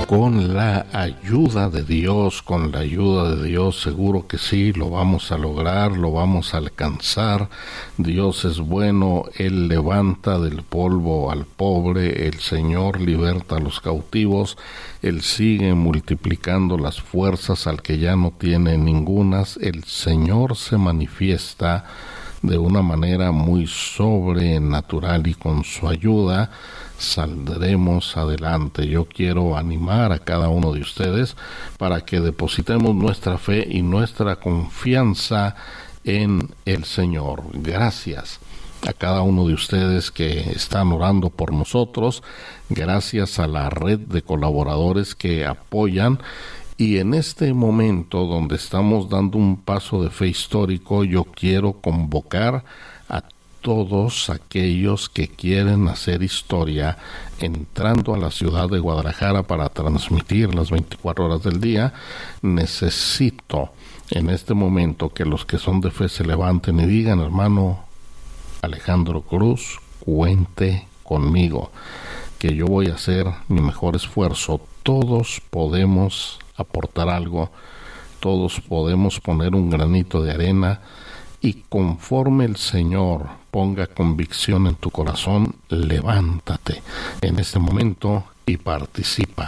Con la ayuda de Dios, seguro que sí, lo vamos a lograr, lo vamos a alcanzar. Dios es bueno, Él levanta del polvo al pobre, el Señor liberta a los cautivos, Él sigue multiplicando las fuerzas al que ya no tiene ningunas. El Señor se manifiesta de una manera muy sobrenatural y con su ayuda saldremos adelante. Yo quiero animar a cada uno de ustedes para que depositemos nuestra fe y nuestra confianza en el Señor. Gracias a cada uno de ustedes que están orando por nosotros, gracias a la red de colaboradores que apoyan. Y en este momento donde estamos dando un paso de fe histórico, yo quiero convocar a todos aquellos que quieren hacer historia entrando a la ciudad de Guadalajara para transmitir las 24 horas del día. Necesito en este momento que los que son de fe se levanten y digan: hermano Alejandro Cruz, cuente conmigo, que yo voy a hacer mi mejor esfuerzo. Todos podemos aportar algo, todos podemos poner un granito de arena, y conforme el Señor ponga convicción en tu corazón, levántate en este momento y participa.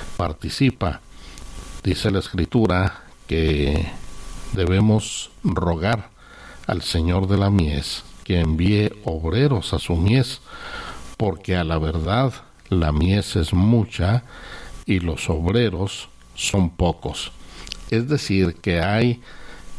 Dice la Escritura que debemos rogar al Señor de la mies que envíe obreros a su mies, porque a la verdad la mies es mucha y los obreros son pocos. Es decir, que hay